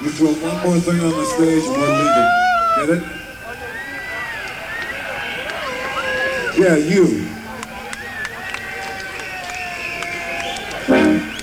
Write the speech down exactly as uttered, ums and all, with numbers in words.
You throw one more thing on the stage and we're leaving. Get it? Yeah, you.